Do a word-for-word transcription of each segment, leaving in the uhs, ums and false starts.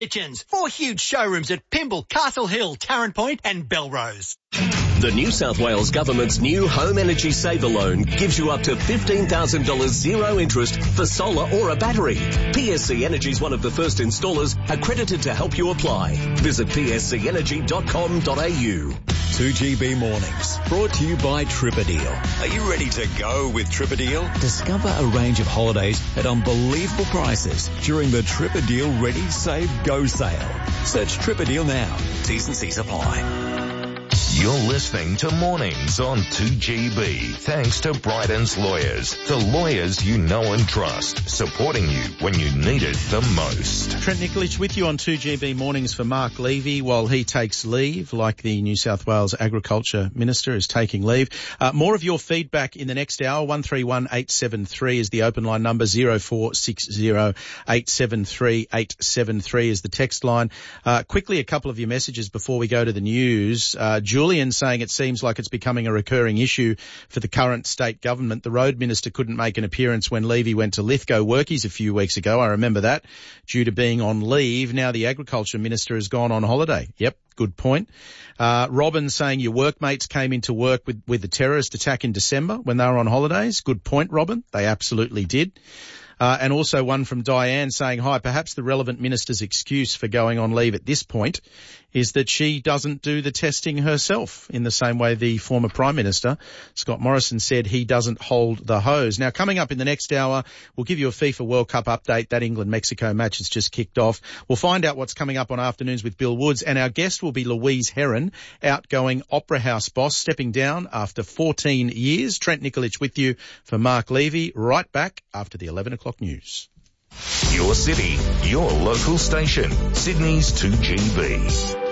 Kitchens. Four huge showrooms at Pymble, Castle Hill, Tarrant Point and Belrose. The New South Wales Government's new Home Energy Saver Loan gives you up to fifteen thousand dollars zero interest for solar or a battery. P S C Energy is one of the first installers accredited to help you apply. Visit p s c energy dot com dot a u. two G B Mornings, brought to you by Tripadeal. Are you ready to go with Tripadeal? Discover a range of holidays at unbelievable prices during the Tripadeal Ready, Save, Go sale. Search Tripadeal now. T's and C's apply. You're listening to Mornings on two G B, thanks to Bryden's Lawyers, the lawyers you know and trust, supporting you when you need it the most. Trent Nikolic with you on two G B Mornings for Mark Levy while he takes leave, like the New South Wales Agriculture Minister is taking leave. Uh, more of your feedback in the next hour. one three one eight seven three is the open line number. zero four six zero eight seven three eight seven three is the text line. Uh, quickly, a couple of your messages before we go to the news. Uh, Julian saying it seems like it's becoming a recurring issue for the current state government. The road minister couldn't make an appearance when Levy went to Lithgow Workies a few weeks ago. I remember that, due to being on leave. Now the agriculture minister has gone on holiday. Yep, good point. Uh, Robin saying your workmates came into work with, with the terrorist attack in December when they were on holidays. Good point, Robin. They absolutely did. Uh, and also one from Diane saying, hi, perhaps the relevant minister's excuse for going on leave at this point is that she doesn't do the testing herself, in the same way the former Prime Minister, Scott Morrison, said he doesn't hold the hose. Now, coming up in the next hour, we'll give you a FIFA World Cup update. That England-Mexico match has just kicked off. We'll find out what's coming up on Afternoons with Bill Woods, and our guest will be Louise Heron, outgoing Opera House boss, stepping down after fourteen years. Trent Nikolic with you for Mark Levy, right back after the eleven o'clock news. Your city, your local station, Sydney's two G B.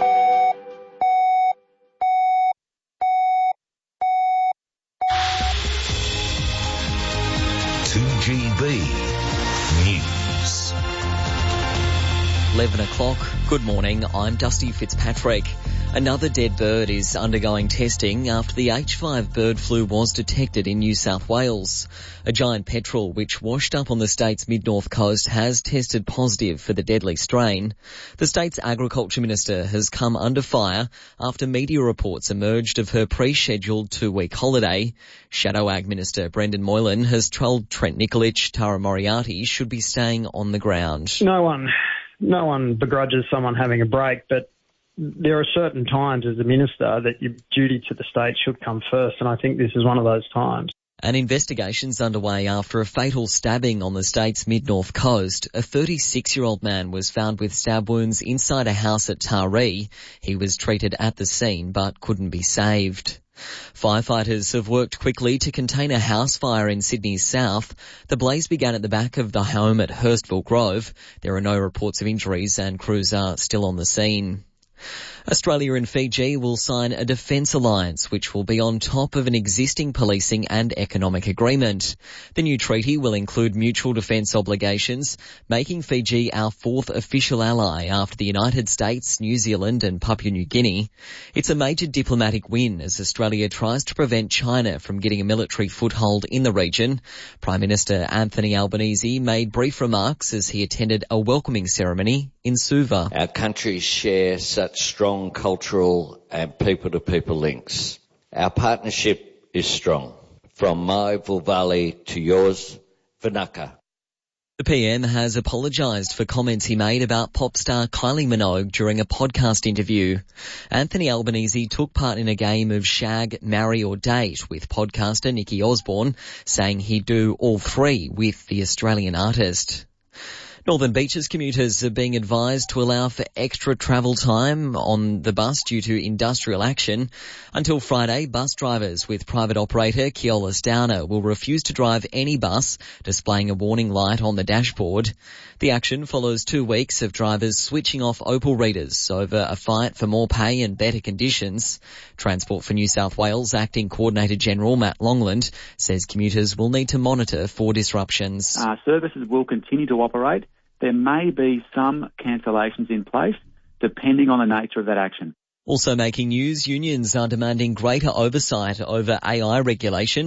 two G B News. eleven o'clock. Good morning. I'm Dusty Fitzpatrick. Another dead bird is undergoing testing after the H five bird flu was detected in New South Wales. A giant petrel which washed up on the state's mid-north coast has tested positive for the deadly strain. The state's agriculture minister has come under fire after media reports emerged of her pre-scheduled two-week holiday. Shadow Ag Minister Brendan Moylan has told Trent Nikolic Tara Moriarty should be staying on the ground. No one, no one begrudges someone having a break, but there are certain times as a minister that your duty to the state should come first, and I think this is one of those times. An investigation's underway after a fatal stabbing on the state's mid-north coast. A thirty-six-year-old man was found with stab wounds inside a house at Taree. He was treated at the scene but couldn't be saved. Firefighters have worked quickly to contain a house fire in Sydney's south. The blaze began at the back of the home at Hurstville Grove. There are no reports of injuries and crews are still on the scene. Australia and Fiji will sign a defence alliance which will be on top of an existing policing and economic agreement. The new treaty will include mutual defence obligations, making Fiji our fourth official ally after the United States, New Zealand and Papua New Guinea. It's a major diplomatic win as Australia tries to prevent China from getting a military foothold in the region. Prime Minister Anthony Albanese made brief remarks as he attended a welcoming ceremony in Suva. Our countries share such strong cultural and people-to-people links. Our partnership is strong. From my Vulvali to yours, Vinaka. The P M has apologised for comments he made about pop star Kylie Minogue during a podcast interview. Anthony Albanese took part in a game of shag, marry or date with podcaster Nikki Osborne, saying he'd do all three with the Australian artist. Northern Beaches commuters are being advised to allow for extra travel time on the bus due to industrial action. Until Friday, bus drivers with private operator Keolis Downer will refuse to drive any bus displaying a warning light on the dashboard. The action follows two weeks of drivers switching off Opal readers over a fight for more pay and better conditions. Transport for New South Wales Acting Coordinator General Matt Longland says commuters will need to monitor for disruptions. Uh, services will continue to operate. There may be some cancellations in place depending on the nature of that action. Also making news, unions are demanding greater oversight over A I regulation.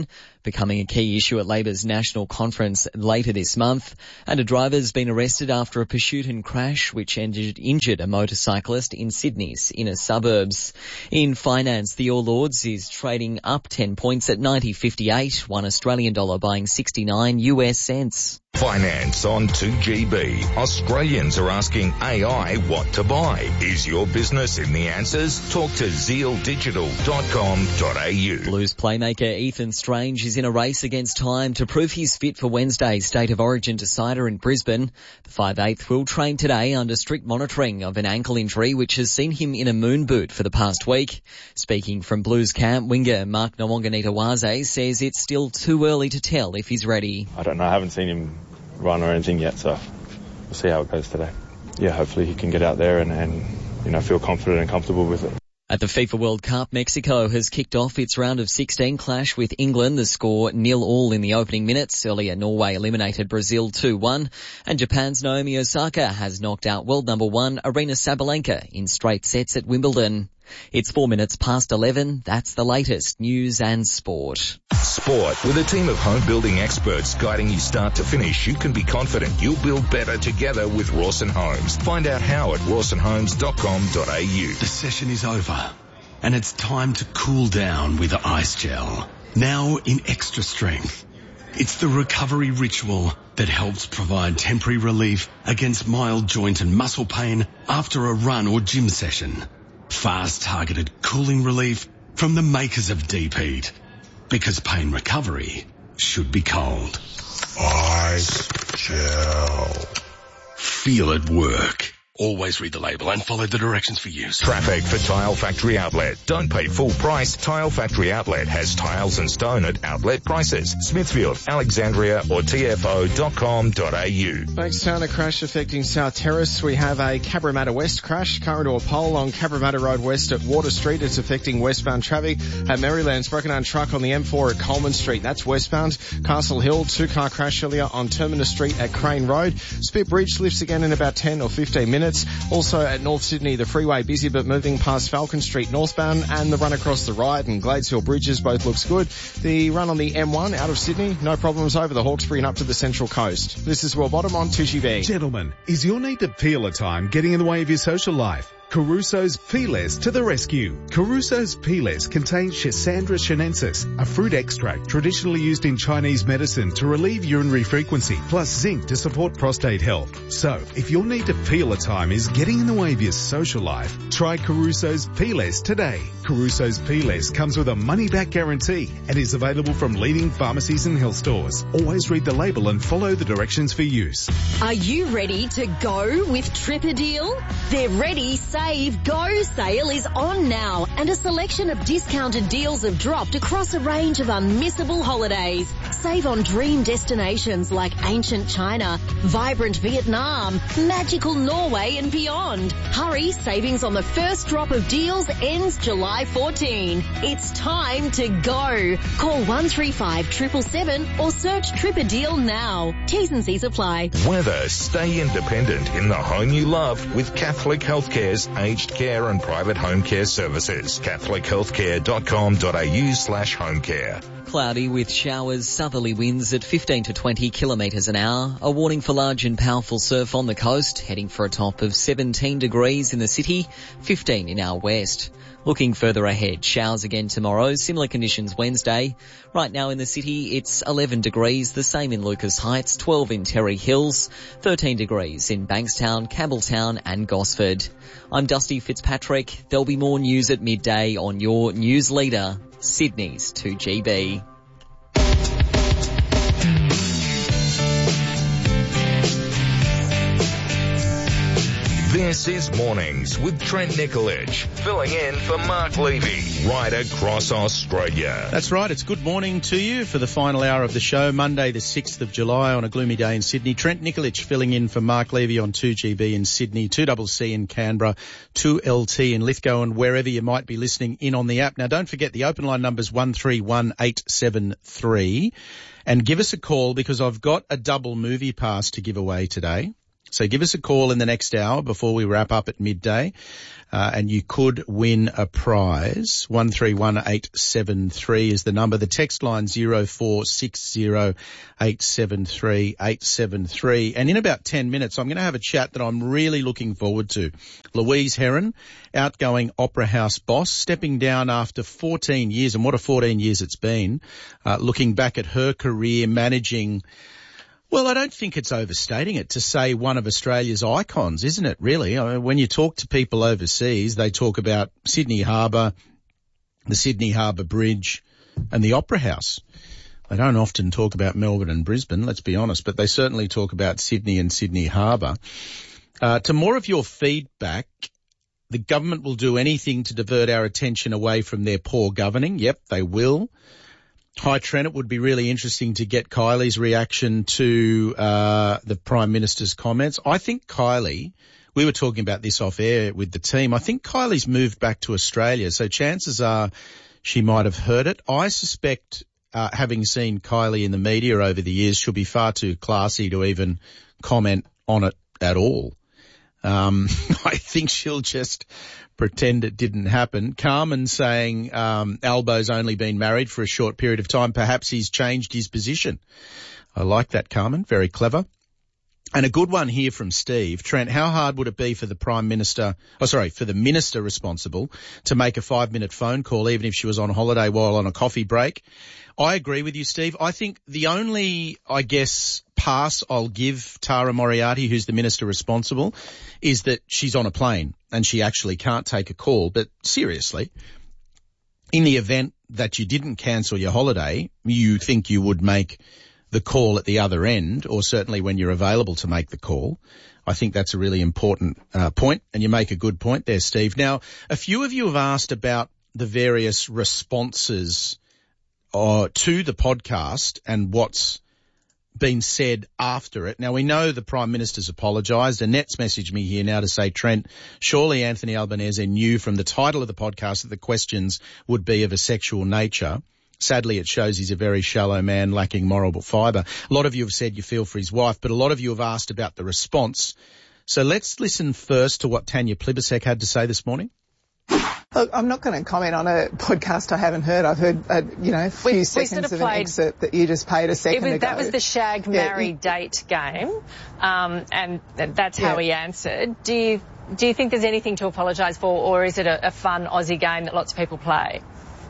becoming a key issue at Labor's national conference later this month. And a driver's been arrested after a pursuit and crash which injured, injured a motorcyclist in Sydney's inner suburbs. In finance, the All Ords is trading up ten points at ninety fifty-eight, one Australian dollar buying sixty-nine U S cents. Finance on two G B. Australians are asking A I what to buy. Is your business in the answers? Talk to zeal digital dot com dot a u. Blues playmaker Ethan Strange is in a race against time to prove he's fit for Wednesday's State of Origin decider in Brisbane. The five eighth will train today under strict monitoring of an ankle injury which has seen him in a moon boot for the past week. Speaking from Blues camp, winger Mark Nwanganita-Waze says it's still too early to tell if he's ready. I don't know. I haven't seen him run or anything yet, so we'll see how it goes today. Yeah, hopefully he can get out there and, and you know, feel confident and comfortable with it. At the FIFA World Cup, Mexico has kicked off its round of sixteen clash with England. The score nil all in the opening minutes. Earlier, Norway eliminated Brazil two one. And Japan's Naomi Osaka has knocked out world number one Aryna Sabalenka in straight sets at Wimbledon. It's four minutes past eleven. That's the latest news and sport. Sport. With a team of home building experts guiding you start to finish, you can be confident you'll build better together with Rawson Homes. Find out how at rawson homes dot com dot a u. The session is over and it's time to cool down with Ice Gel. Now in extra strength. It's the recovery ritual that helps provide temporary relief against mild joint and muscle pain after a run or gym session. Fast targeted cooling relief from the makers of Deep Heat. Because pain recovery should be cold. Ice Gel. Feel it work. Always read the label and follow the directions for use. Traffic for Tile Factory Outlet. Don't pay full price. Tile Factory Outlet has tiles and stone at outlet prices. Smithfield, Alexandria or t f o dot com dot a u. Bankstown, a crash affecting South Terrace. We have a Cabramatta West crash. Current or pole on Cabramatta Road West at Water Street. It's affecting westbound traffic. At Maryland's broken down truck on the M four at Coleman Street. That's westbound. Castle Hill, two-car crash earlier on Terminus Street at Crane Road. Spit Bridge lifts again in about ten or fifteen minutes. Also at North Sydney, the freeway busy but moving past Falcon Street northbound, and the run across the Ryde and Gladeshill bridges both looks good. The run on the M one out of Sydney, no problems over the Hawkesbury and up to the Central Coast. This is Will Bottom on two G B. Gentlemen, is your need to peel a time getting in the way of your social life? Caruso's Peeless to the rescue. Caruso's Peeless contains Schisandra chinensis, a fruit extract traditionally used in Chinese medicine to relieve urinary frequency, plus zinc to support prostate health. So, if your need to peel a time is getting in the way of your social life, try Caruso's Peeless today. Caruso's Peeless comes with a money-back guarantee and is available from leading pharmacies and health stores. Always read the label and follow the directions for use. Are you ready to go with Tripadeal? They're ready, Save Go sale is on now, and a selection of discounted deals have dropped across a range of unmissable holidays. Save on dream destinations like ancient China, vibrant Vietnam, magical Norway and beyond. Hurry, savings on the first drop of deals ends July fourteenth. It's time to go. Call one three five seven seven seven or search Tripadeal now. T's and C's apply. Weather. Stay independent in the home you love with Catholic Healthcare's aged care and private home care services. catholic healthcare dot com dot a u slash home care. Cloudy with showers, southerly winds at fifteen to twenty kilometres an hour. A warning for large and powerful surf on the coast, heading for a top of seventeen degrees in the city, fifteen in our west. Looking further ahead, showers again tomorrow, similar conditions Wednesday. Right now in the city, it's eleven degrees, the same in Lucas Heights, twelve in Terry Hills, thirteen degrees in Bankstown, Campbelltown and Gosford. I'm Dusty Fitzpatrick. There'll be more news at midday on your news leader, Sydney's two G B. This is Mornings with Trent Nicolich, filling in for Mark Levy, right across Australia. That's right, it's good morning to you for the final hour of the show, Monday the sixth of July on a gloomy day in Sydney. Trent Nicolich filling in for Mark Levy on two G B in Sydney, two C C in Canberra, two L T in Lithgow and wherever you might be listening in on the app. Now don't forget the open line number's one three one eight seven three and give us a call because I've got a double movie pass to give away today. So give us a call in the next hour before we wrap up at midday, uh, and you could win a prize. one three one eight seven three is the number. The text line zero four six zero eight seven three eight seven three. And in about ten minutes, I'm going to have a chat that I'm really looking forward to. Louise Heron, outgoing Opera House boss, stepping down after fourteen years, and what a fourteen years it's been, uh, looking back at her career managing. Well, I don't think it's overstating it to say one of Australia's icons, isn't it, really? I mean, when you talk to people overseas, they talk about Sydney Harbour, the Sydney Harbour Bridge and the Opera House. They don't often talk about Melbourne and Brisbane, let's be honest, but they certainly talk about Sydney and Sydney Harbour. Uh, to more of your feedback, the government will do anything to divert our attention away from their poor governing. Yep, they will. Hi, Trent. It would be really interesting to get Kylie's reaction to uh the Prime Minister's comments. I think Kylie, we were talking about this off air with the team, I think Kylie's moved back to Australia, so chances are she might have heard it. I suspect, uh, having seen Kylie in the media over the years, she'll be far too classy to even comment on it at all. Um, I think she'll just pretend it didn't happen. Carmen saying, um, Albo's only been married for a short period of time. Perhaps he's changed his position. I like that, Carmen. Very clever. And a good one here from Steve. Trent, how hard would it be for the Prime Minister, oh sorry, for the Minister responsible to make a five minute phone call even if she was on holiday while on a coffee break? I agree with you, Steve. I think the only, I guess, pass I'll give Tara Moriarty, who's the Minister responsible, is that she's on a plane and she actually can't take a call. But seriously, in the event that you didn't cancel your holiday, you think you would make the call at the other end, or certainly when you're available to make the call. I think that's a really important uh, point, and you make a good point there, Steve. Now, a few of you have asked about the various responses uh, to the podcast and what's been said after it. Now, we know the Prime Minister's apologised. Annette's messaged me here now to say, Trent, surely Anthony Albanese knew from the title of the podcast that the questions would be of a sexual nature. Sadly, it shows he's a very shallow man lacking moral fibre. A lot of you have said you feel for his wife, but a lot of you have asked about the response. So let's listen first to what Tanya Plibersek had to say this morning. Look, I'm not going to comment on a podcast I haven't heard. I've heard, uh, you know, a few we, seconds we sort of, of an excerpt that you just played a second was, ago. That was the shag, marry, yeah. date game, um, and that's how yeah. he answered. Do you, do you think there's anything to apologise for, or is it a, a fun Aussie game that lots of people play?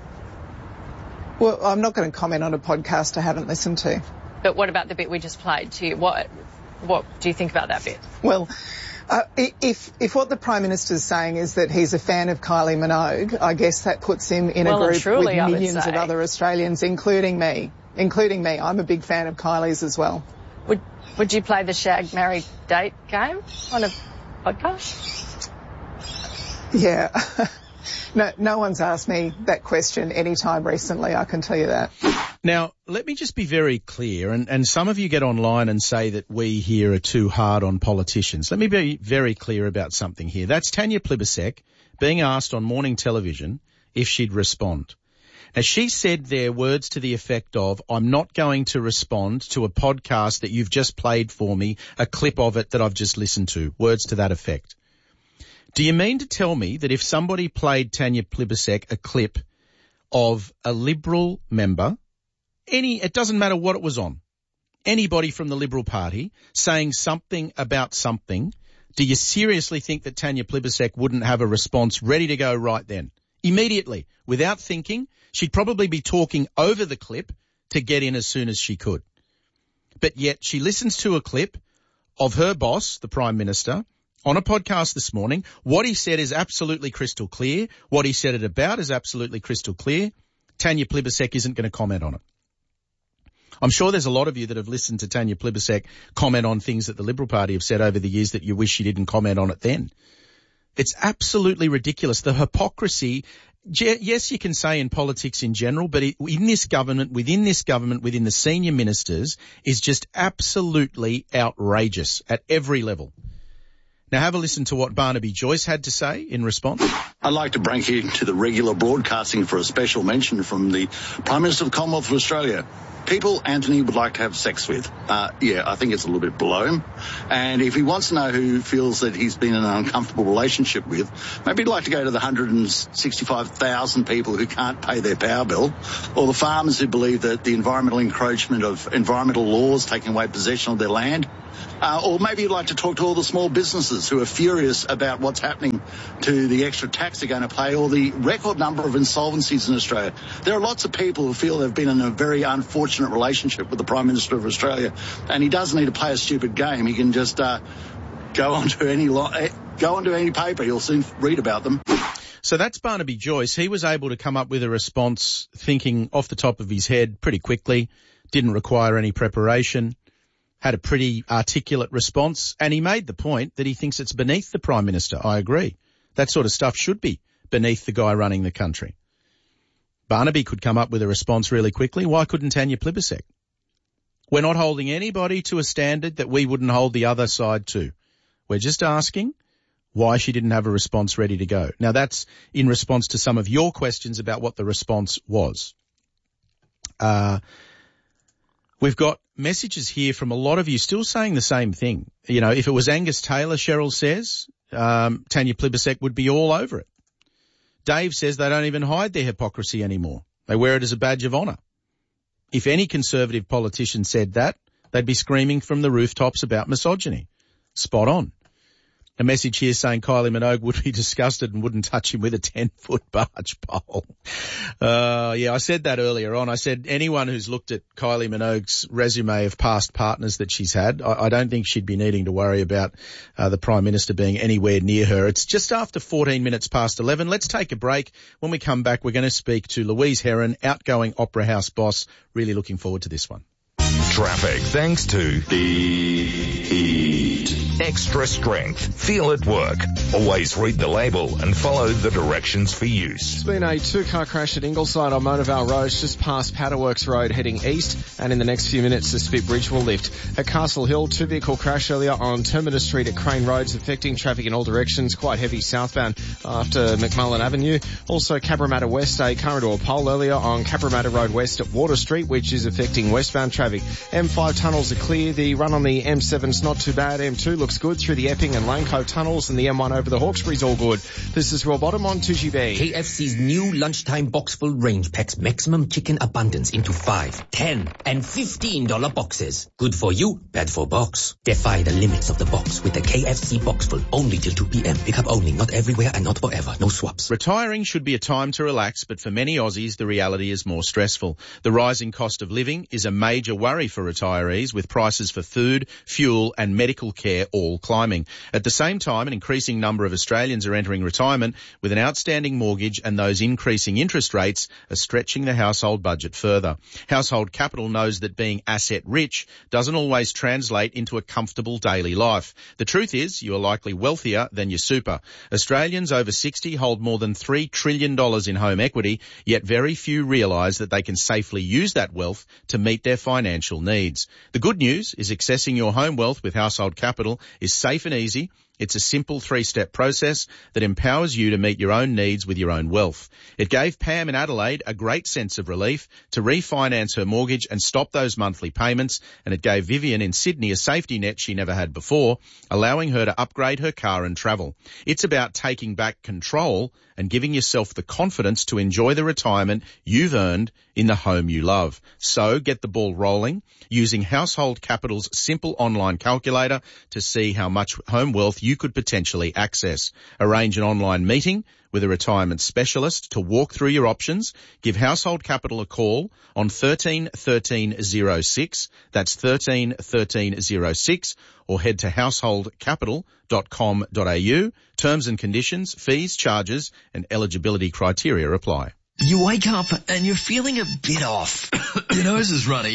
Well, I'm not going to comment on a podcast I haven't listened to. But what about the bit we just played to you? What, what do you think about that bit? Well, uh, if if what the Prime Minister is saying is that he's a fan of Kylie Minogue, I guess that puts him in well, a group truly, with millions of other Australians, including me. Including me. I'm a big fan of Kylie's as well. Would Would you play the shag, marry, date game on a podcast? Yeah. No, no one's asked me that question any time recently, I can tell you that. Now, let me just be very clear, and, and some of you get online and say that we here are too hard on politicians. Let me be very clear about something here. That's Tanya Plibersek being asked on morning television if she'd respond. Now, she said there words to the effect of, I'm not going to respond to a podcast that you've just played for me, a clip of it that I've just listened to. Words to that effect. Do you mean to tell me that if somebody played Tanya Plibersek a clip of a Liberal member, any, it doesn't matter what it was on, anybody from the Liberal Party saying something about something, do you seriously think that Tanya Plibersek wouldn't have a response ready to go right then? Immediately, without thinking, she'd probably be talking over the clip to get in as soon as she could. But yet she listens to a clip of her boss, the Prime Minister, on a podcast this morning. What he said is absolutely crystal clear. What he said it about is absolutely crystal clear. Tanya Plibersek isn't going to comment on it. I'm sure there's a lot of you that have listened to Tanya Plibersek comment on things that the Liberal Party have said over the years that you wish she didn't comment on it then. It's absolutely ridiculous. The hypocrisy, yes, you can say in politics in general, but in this government, within this government, within the senior ministers, is just absolutely outrageous at every level. Now have a listen to what Barnaby Joyce had to say in response. I'd like to bring you to the regular broadcasting for a special mention from the Prime Minister of the Commonwealth of Australia. People Anthony would like to have sex with. Uh, yeah, I think it's a little bit below him. And if he wants to know who feels that he's been in an uncomfortable relationship with, maybe he'd like to go to the one hundred sixty-five thousand people who can't pay their power bill, or the farmers who believe that the environmental encroachment of environmental laws taking away possession of their land. Uh, or maybe you'd like to talk to all the small businesses who are furious about what's happening to the extra tax they're going to pay, or the record number of insolvencies in Australia. There are lots of people who feel they've been in a very unfortunate relationship with the Prime Minister of Australia, and he doesn't need to play a stupid game. He can just uh, go onto any lo- go onto any paper. You'll soon read about them. So that's Barnaby Joyce. He was able to come up with a response thinking off the top of his head pretty quickly, didn't require any preparation, had a pretty articulate response, and he made the point that he thinks it's beneath the Prime Minister. I agree. That sort of stuff should be beneath the guy running the country. Barnaby could come up with a response really quickly. Why couldn't Tanya Plibersek? We're not holding anybody to a standard that we wouldn't hold the other side to. We're just asking why she didn't have a response ready to go. Now, that's in response to some of your questions about what the response was. Uh, we've got messages here from a lot of you still saying the same thing. You know, if it was Angus Taylor, Cheryl says, um, Tanya Plibersek would be all over it. Dave says they don't even hide their hypocrisy anymore. They wear it as a badge of honour. If any Conservative politician said that, they'd be screaming from the rooftops about misogyny. Spot on. A message here saying Kylie Minogue would be disgusted and wouldn't touch him with a ten-foot barge pole. Uh, yeah, I said that earlier on. I said anyone who's looked at Kylie Minogue's resume of past partners that she's had, I, I don't think she'd be needing to worry about uh, the Prime Minister being anywhere near her. It's just after fourteen minutes past eleven. Let's take a break. When we come back, we're going to speak to Louise Heron, outgoing Opera House boss. Really looking forward to this one. Traffic thanks to the heat. Extra strength. Feel it work. Always read the label and follow the directions for use. It's been a two-car crash at Ingleside on Monavale Road, just past Paddleworks Road heading east, and in the next few minutes the Spit Bridge will lift. At Castle Hill, two-vehicle crash earlier on Terminus Street at Crane Roads, affecting traffic in all directions, quite heavy southbound after McMullen Avenue. Also Cabramatta West, a car into a pole earlier on Cabramatta Road West at Water Street, which is affecting westbound traffic. M five tunnels are clear. The run on the M seven's not too bad. M two looks good through the Epping and Lane Cove tunnels, and the M one over the Hawkesbury's all good. This is Rob Bottom on two G B. K F C's new lunchtime boxful range packs maximum chicken abundance into five, ten, and fifteen dollar boxes. Good for you, bad for box. Defy the limits of the box with the K F C boxful only till two p.m. Pickup only, not everywhere and not forever. No swaps. Retiring should be a time to relax, but for many Aussies, the reality is more stressful. The rising cost of living is a major worry for retirees, with prices for food, fuel and medical care all climbing. At the same time, an increasing number of Australians are entering retirement with an outstanding mortgage, and those increasing interest rates are stretching the household budget further. Household Capital knows that being asset rich doesn't always translate into a comfortable daily life. The truth is, you are likely wealthier than your super. Australians over sixty hold more than three trillion dollars in home equity, yet very few realise that they can safely use that wealth to meet their financial needs. The good news is accessing your home wealth with Household Capital is safe and easy. It's a simple three-step process that empowers you to meet your own needs with your own wealth. It gave Pam in Adelaide a great sense of relief to refinance her mortgage and stop those monthly payments, and it gave Vivian in Sydney a safety net she never had before, allowing her to upgrade her car and travel. It's about taking back control and giving yourself the confidence to enjoy the retirement you've earned in the home you love. So get the ball rolling using Household Capital's simple online calculator to see how much home wealth you could potentially access. Arrange an online meeting with a retirement specialist to walk through your options. Give Household Capital a call on thirteen thirteen oh six. That's thirteen thirteen oh six, or head to household capital dot com dot a u. Terms and conditions, fees, charges and eligibility criteria apply. You wake up and you're feeling a bit off. Your nose is runny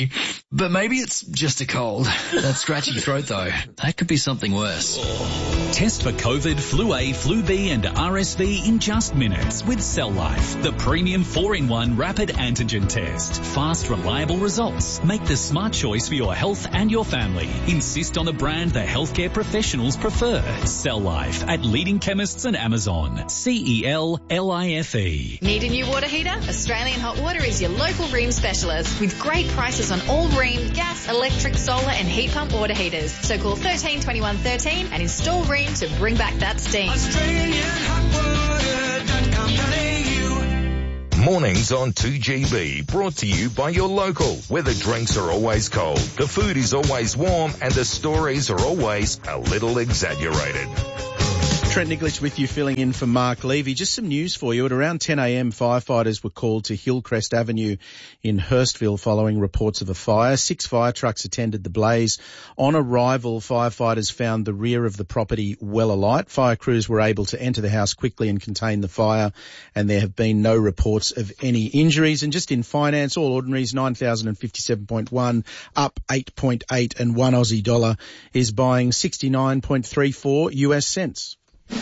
But maybe it's just a cold. That scratchy throat, though, that could be something worse. Test for COVID, Flu A, Flu B and R S V in just minutes with Cell Life, the premium four in one rapid antigen test. Fast, reliable results. Make the smart choice for your health and your family. Insist on the brand the healthcare professionals prefer. Cell Life at leading chemists and Amazon. C E L L I F E. Need a new water heater? Australian Hot Water is your local Rheem specialist with great prices on all Rheem gas, electric, solar and heat pump water heaters. So call thirteen twenty-one thirteen and install Rheem to bring back that steam. Australian Hot Water dot com dot a u. Mornings on two G B, brought to you by your local, where the drinks are always cold, the food is always warm and the stories are always a little exaggerated. Trent Nicholich with you, filling in for Mark Levy. Just some news for you. At around ten a m, firefighters were called to Hillcrest Avenue in Hurstville following reports of a fire. Six fire trucks attended the blaze. On arrival, firefighters found the rear of the property well alight. Fire crews were able to enter the house quickly and contain the fire, and there have been no reports of any injuries. And just in finance, All Ordinaries, nine thousand fifty-seven point one, up eight point eight, and one Aussie dollar is buying sixty-nine point three four U S cents.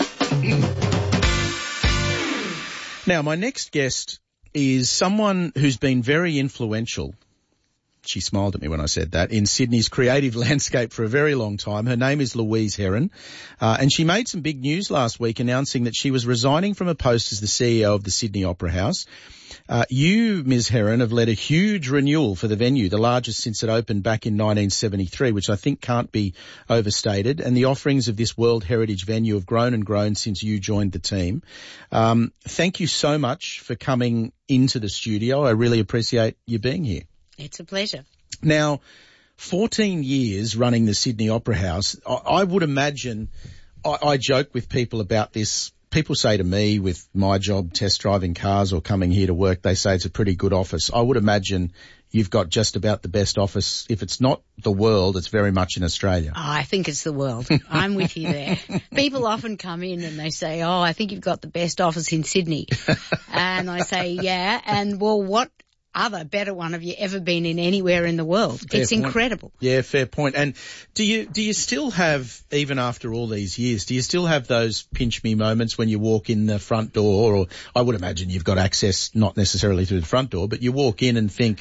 Now, my next guest is someone who's been very influential. She smiled at me when I said that, in Sydney's creative landscape for a very long time. Her name is Louise Herron, uh, and she made some big news last week announcing that she was resigning from a post as the C E O of the Sydney Opera House. Uh, you, Miz Herron, have led a huge renewal for the venue, the largest since it opened back in nineteen seventy-three, which I think can't be overstated. And the offerings of this World Heritage venue have grown and grown since you joined the team. Um, thank you so much for coming into the studio. I really appreciate you being here. It's a pleasure. Now, fourteen years running the Sydney Opera House, I, I would imagine, I, I joke with people about this. People say to me with my job, test driving cars or coming here to work, they say it's a pretty good office. I would imagine you've got just about the best office. If it's not the world, it's very much in Australia. Oh, I think it's the world. I'm with you there. People often come in and they say, oh, I think you've got the best office in Sydney. And I say, yeah. And well, what other better one have you ever been in anywhere in the world? Fair it's point. Incredible. Yeah, fair point. And do you do you still have, even after all these years, do you still have those pinch me moments when you walk in the front door? Or I would imagine you've got access not necessarily through the front door, but you walk in and think,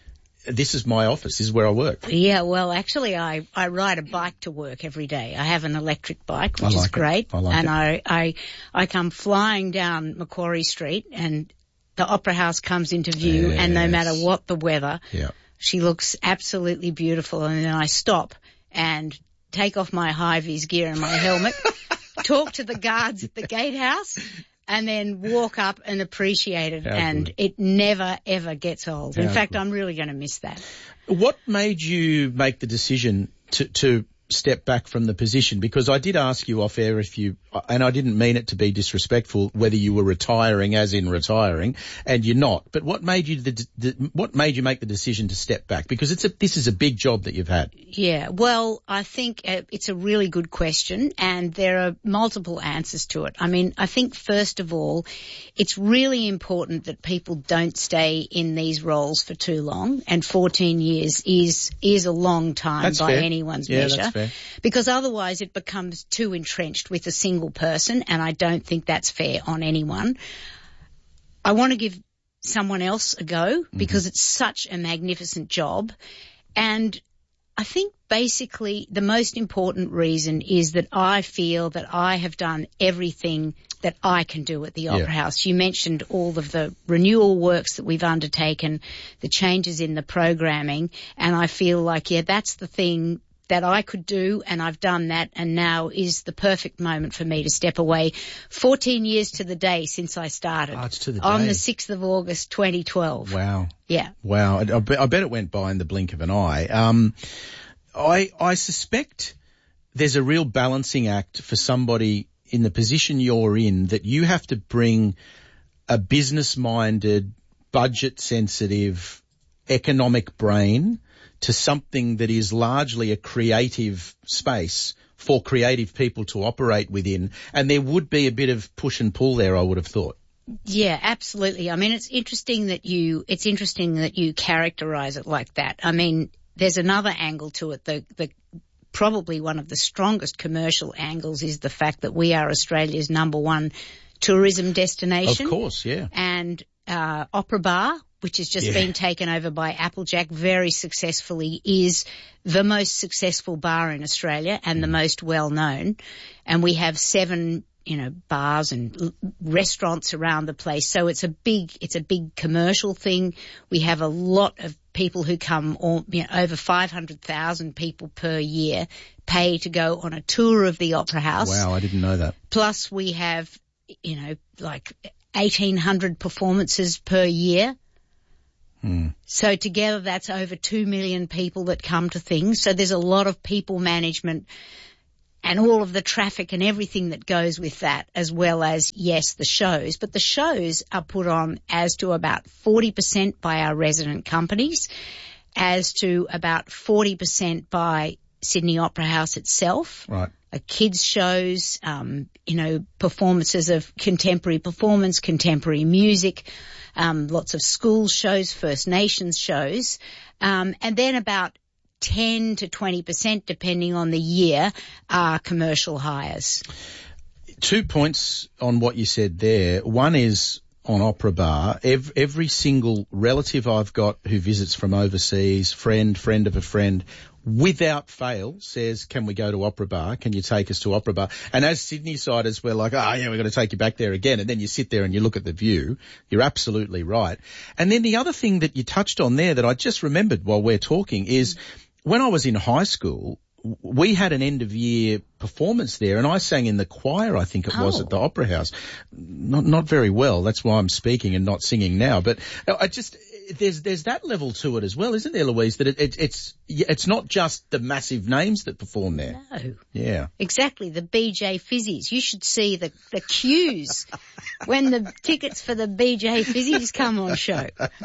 this is my office, this is where I work. Yeah, well, actually, I, I ride a bike to work every day. I have an electric bike, which I like is great. It. I like and it. I, I I come flying down Macquarie Street, and the Opera House comes into view, yes. And no matter what the weather, yeah. She looks absolutely beautiful. And then I stop and take off my high-vis gear and my helmet, talk to the guards at the gatehouse, and then walk up and appreciate it. How and good. It never, ever gets old. How In fact, good. I'm really going to miss that. What made you make the decision to, to step back from the position? Because I did ask you off air if you, and I didn't mean it to be disrespectful, whether you were retiring as in retiring, and you're not. But what made you the, the what made you make the decision to step back? Because it's a this is a big job that you've had. Yeah, well, I think uh, it's a really good question, and there are multiple answers to it. I mean, I think first of all, it's really important that people don't stay in these roles for too long, and fourteen years is is a long time that's by fair. anyone's yeah, measure. That's fair. Because otherwise it becomes too entrenched with a single person, and I don't think that's fair on anyone. I want to give someone else a go because mm-hmm. it's such a magnificent job. And I think basically the most important reason is that I feel that I have done everything that I can do at the Opera yeah. House. You mentioned all of the renewal works that we've undertaken, the changes in the programming, and I feel like, yeah, that's the thing that I could do, and I've done that, and now is the perfect moment for me to step away. fourteen years to the day since I started. Oh, it's to the day. On the sixth of August, twenty twelve. Wow. Yeah. Wow. I, I, bet, I bet it went by in the blink of an eye. Um, I, I suspect there's a real balancing act for somebody in the position you're in, that you have to bring a business-minded, budget-sensitive, economic brain to something that is largely a creative space for creative people to operate within. And there would be a bit of push and pull there, I would have thought. Yeah, absolutely. I mean, it's interesting that you, it's interesting that you characterize it like that. I mean, there's another angle to it. The, the probably one of the strongest commercial angles is the fact that we are Australia's number one tourism destination. Of course, yeah. And uh, Opera Bar, which has just yeah. been taken over by Applejack very successfully, is the most successful bar in Australia and mm. the most well known. And we have seven, you know, bars and l- restaurants around the place. So it's a big, it's a big commercial thing. We have a lot of people who come, or, you know, over five hundred thousand people per year pay to go on a tour of the Opera House. Wow, I didn't know that. Plus we have, you know, like eighteen hundred performances per year. Hmm. So together that's over two million people that come to things. So there's a lot of people management and all of the traffic and everything that goes with that, as well as, yes, the shows. But the shows are put on as to about forty percent by our resident companies, as to about forty percent by Sydney Opera House itself. Right. Uh, kids shows, um, you know, performances of contemporary performance, contemporary music, um, lots of school shows, First Nations shows, um, and then about ten to twenty percent, depending on the year, are commercial hires. Two points on what you said there. One is on Opera Bar. Every, every single relative I've got who visits from overseas, friend, friend of a friend, without fail says, can we go to Opera Bar? Can you take us to Opera Bar? And as Sydney-siders, we're like, oh, yeah, we're going to take you back there again. And then you sit there and you look at the view. You're absolutely right. And then the other thing that you touched on there that I just remembered while we're talking is when I was in high school, we had an end-of-year performance there, and I sang in the choir, I think it was, oh. at the Opera House. Not not very well. That's why I'm speaking and not singing now. But I just there's there's that level to it as well, isn't there, Louise? That it, it, it's it's not just the massive names that perform there. No. Yeah. Exactly. The B J Fizzies. You should see the the queues when the tickets for the B J Fizzies come on show.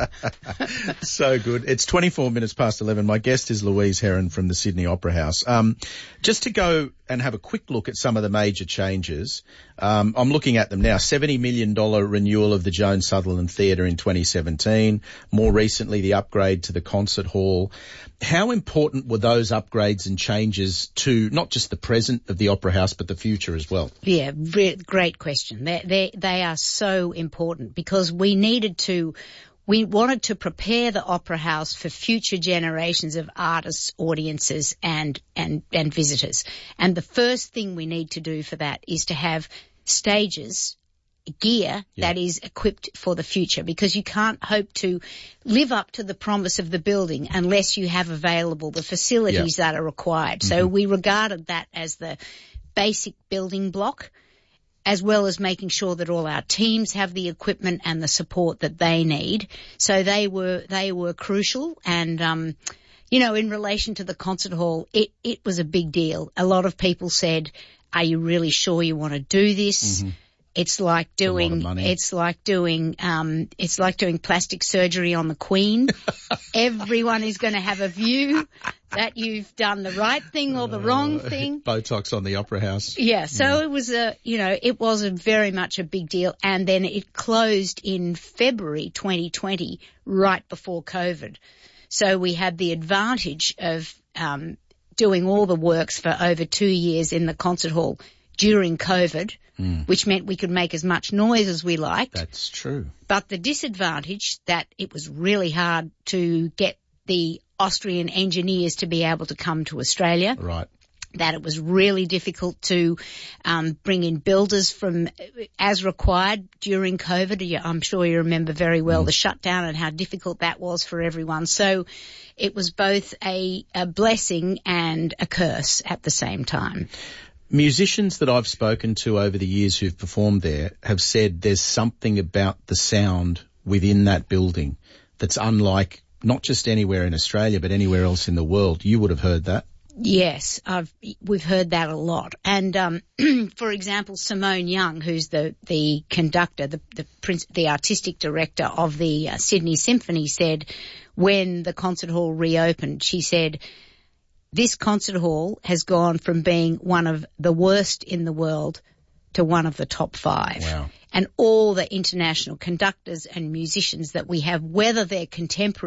So good. It's twenty-four minutes past eleven. My guest is Louise Heron from the Sydney Opera House. Um, just to go and have a quick look at some of the major changes. Um, I'm looking at them now. seventy million dollars renewal of the Joan Sutherland Theatre in twenty seventeen. More recently, the upgrade to the concert hall. How important were those upgrades and changes to not just the present of the Opera House, but the future as well? Yeah, re- great question. They, they, they are so important because we needed to, we wanted to prepare the Opera House for future generations of artists, audiences and, and, and visitors. And the first thing we need to do for that is to have stages, gear yeah. that is equipped for the future, because you can't hope to live up to the promise of the building unless you have available the facilities yeah. that are required. Mm-hmm. So we regarded that as the basic building block, as well as making sure that all our teams have the equipment and the support that they need. So they were, they were crucial. And, um, you know, in relation to the concert hall, it, it was a big deal. A lot of people said, are you really sure you want to do this? Mm-hmm. It's like doing, it's like doing, um, it's like doing plastic surgery on the Queen. Everyone is going to have a view that you've done the right thing or the uh, wrong thing. Botox on the Opera House. Yeah. So yeah. it was a, you know, it was a very much a big deal. And then it closed in February twenty twenty, right before COVID. So we had the advantage of, um, doing all the works for over two years in the concert hall during COVID, mm. which meant we could make as much noise as we liked. That's true. But the disadvantage that it was really hard to get the Austrian engineers to be able to come to Australia. Right. That it was really difficult to um, bring in builders from as required during COVID. I'm sure you remember very well mm. the shutdown and how difficult that was for everyone. So it was both a, a blessing and a curse at the same time. Musicians that I've spoken to over the years who've performed there have said there's something about the sound within that building that's unlike not just anywhere in Australia but anywhere else in the world. You would have heard that. Yes, I've, we've heard that a lot. And, um, for example, Simone Young, who's the, the conductor, the, the, prince, the artistic director of the uh, Sydney Symphony, said when the concert hall reopened, she said, this concert hall has gone from being one of the worst in the world to one of the top five. Wow. And all the international conductors and musicians that we have, whether they're contemporary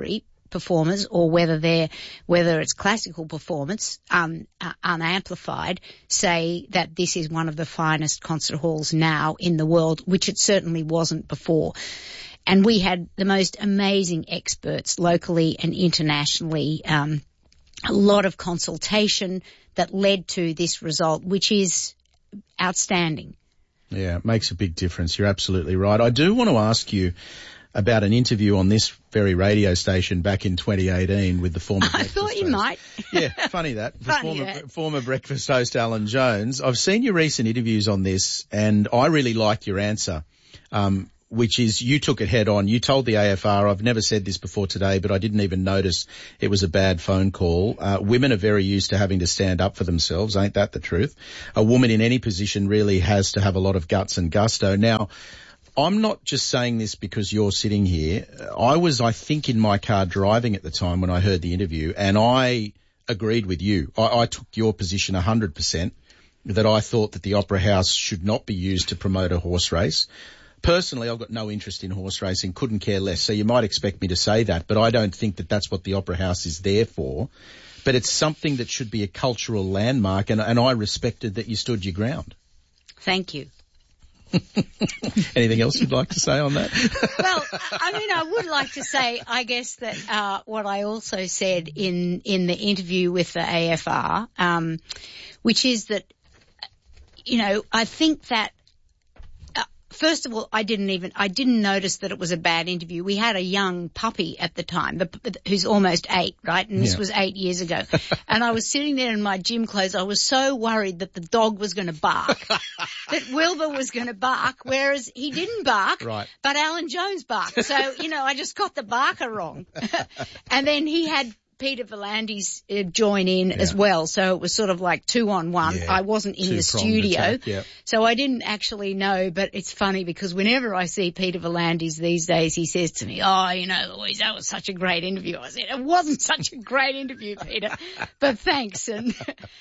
performers or whether they're, whether it's classical performance, um, uh, unamplified, say that this is one of the finest concert halls now in the world, which it certainly wasn't before. And we had the most amazing experts locally and internationally, um, a lot of consultation that led to this result, which is outstanding. Yeah, it makes a big difference. You're absolutely right. I do want to ask you about an interview on this very radio station back in twenty eighteen with the former I breakfast thought you host. might. Yeah, funny that. The Funny former, that. former breakfast host Alan Jones. I've seen your recent interviews on this and I really like your answer, um, which is you took it head on. You told the A F R, I've never said this before today, but I didn't even notice it was a bad phone call. Uh, women are very used to having to stand up for themselves. Ain't that the truth? A woman in any position really has to have a lot of guts and gusto. Now, I'm not just saying this because you're sitting here. I was, I think, in my car driving at the time when I heard the interview, and I agreed with you. I, I took your position one hundred percent, that I thought that the Opera House should not be used to promote a horse race. Personally, I've got no interest in horse racing, couldn't care less, so you might expect me to say that, but I don't think that that's what the Opera House is there for. But it's something that should be a cultural landmark, and, and I respected that you stood your ground. Thank you. Anything else you'd like to say on that? Well, I mean, I would like to say, I guess, that uh, what I also said in, in the interview with the A F R, um, which is that, you know, I think that first of all, I didn't even, I didn't notice that it was a bad interview. We had a young puppy at the time, the, who's almost eight, right? And this Yeah. was eight years ago. And I was sitting there in my gym clothes. I was so worried that the dog was going to bark, that Wilbur was going to bark, whereas he didn't bark, Right. but Alan Jones barked. So, you know, I just got the barker wrong. And then he had Peter Volandis uh, join in Yeah. as well. So it was sort of like two on one. Yeah. I wasn't in the Two-pronged studio. attack, yeah. So I didn't actually know, but it's funny because whenever I see Peter Volandis these days, he says to me, oh, you know, Louise, that was such a great interview. I said, it wasn't such a great interview, Peter, but thanks. And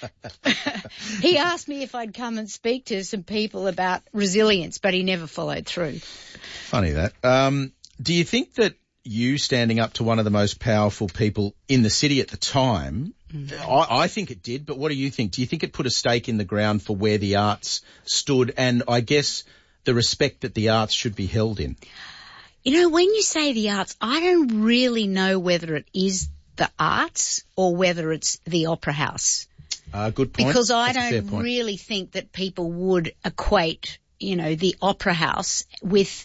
he asked me if I'd come and speak to some people about resilience, but he never followed through. Funny that. Um, do you think that you standing up to one of the most powerful people in the city at the time, mm. I, I think it did, but what do you think? Do you think it put a stake in the ground for where the arts stood and I guess the respect that the arts should be held in? You know, when you say the arts, I don't really know whether it is the arts or whether it's the Opera House. Uh, good point. Because I That's a fair don't point. really think that people would equate, you know, the Opera House with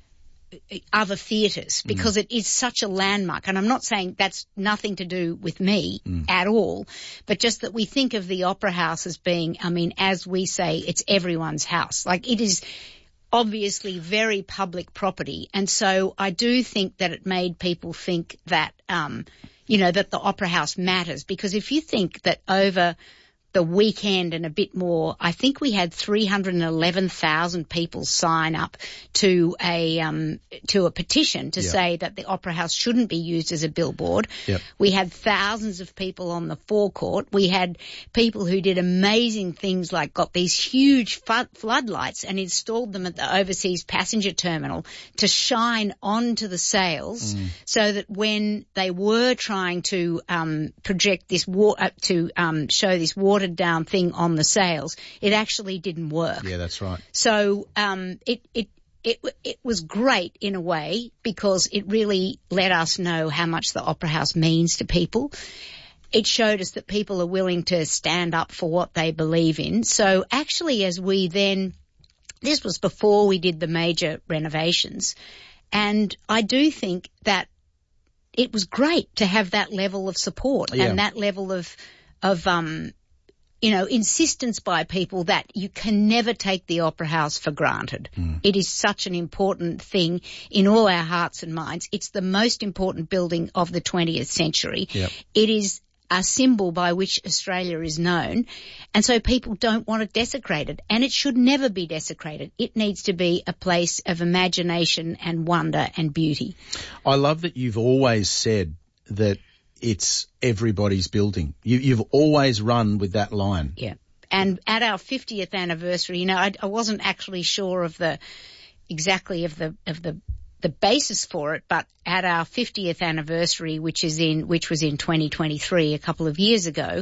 other theatres because mm. it is such a landmark. And I'm not saying that's nothing to do with me mm. at all, but just that we think of the Opera House as being, I mean, as we say, it's everyone's house. Like it is obviously very public property. And so I do think that it made people think that, um, you know, that the Opera House matters because if you think that over the weekend and a bit more, I think we had three hundred eleven thousand people sign up to a um, to a petition to Yep. say that the Opera House shouldn't be used as a billboard. Yep. We had thousands of people on the forecourt. We had people who did amazing things like got these huge flood- floodlights and installed them at the overseas passenger terminal to shine onto the sails Mm. so that when they were trying to um, project this water, uh, to um, show this watered down thing on the sails, it actually didn't work. Yeah, that's right. So um, it, it it it was great in a way because it really let us know how much the Opera House means to people. It showed us that people are willing to stand up for what they believe in. So actually, as we then, this was before we did the major renovations, and I do think that it was great to have that level of support Yeah. and that level of of um. you know, insistence by people that you can never take the Opera House for granted. Mm. It is such an important thing in all our hearts and minds. It's the most important building of the twentieth century. Yep. It is a symbol by which Australia is known. And so people don't want it desecrated. And it should never be desecrated. It needs to be a place of imagination and wonder and beauty. I love that you've always said that it's everybody's building. You, you've always run with that line. Yeah. And at our fiftieth anniversary, you know, I, I wasn't actually sure of the, exactly of the, of the the basis for it, but at our fiftieth anniversary, which is in, which was in twenty twenty-three, a couple of years ago,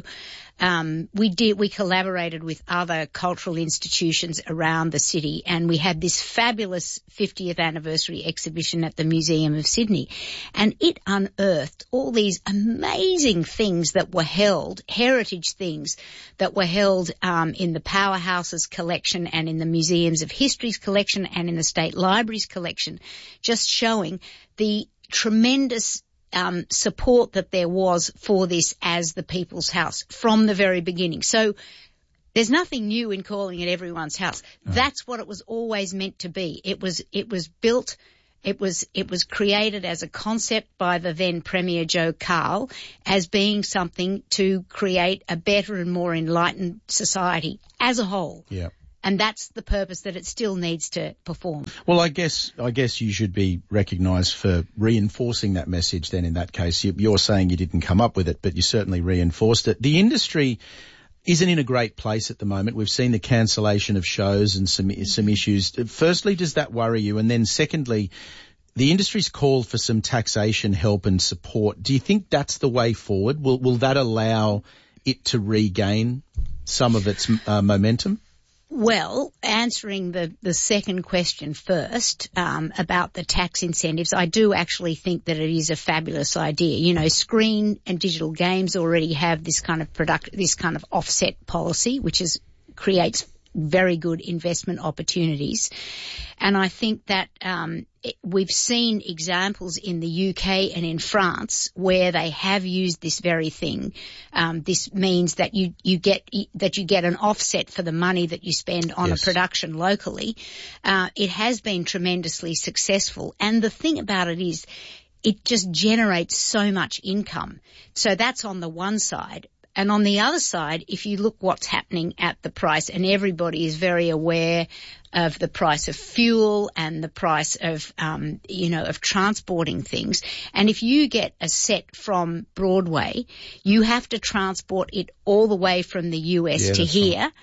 um, we did, we collaborated with other cultural institutions around the city, and we had this fabulous fiftieth anniversary exhibition at the Museum of Sydney. And it unearthed all these amazing things that were held, heritage things that were held, um, in the Powerhouses collection and in the Museums of History's collection and in the State Library's collection, just showing the tremendous um, support that there was for this as the People's House from the very beginning. So there's nothing new in calling it everyone's house. Oh. That's what it was always meant to be. It was it was built, it was it was created as a concept by the then Premier Joe Cahill as being something to create a better and more enlightened society as a whole. Yeah. And that's the purpose that it still needs to perform. Well, I guess I guess you should be recognised for reinforcing that message then in that case. You're saying you didn't come up with it, but you certainly reinforced it. The industry isn't in a great place at the moment. We've seen the cancellation of shows and some some issues. Firstly, does that worry you? And then secondly, the industry's called for some taxation help and support. Do you think that's the way forward? Will, will that allow it to regain some of its uh, momentum? Well, answering the, the second question first, um, about the tax incentives, I do actually think that it is a fabulous idea. You know, screen and digital games already have this kind of product, this kind of offset policy, which is, creates very good investment opportunities. And I think that, um, it, we've seen examples in the U K and in France where they have used this very thing. Um, this means that you, you get, that you get an offset for the money that you spend on yes. a production locally. Uh, it has been tremendously successful. And the thing about it is it just generates so much income. So that's on the one side. And on the other side, if you look what's happening at the price, and everybody is very aware of the price of fuel and the price of, um, you know, of transporting things. And if you get a set from Broadway, you have to transport it all the way from the U S yeah, to here. Right.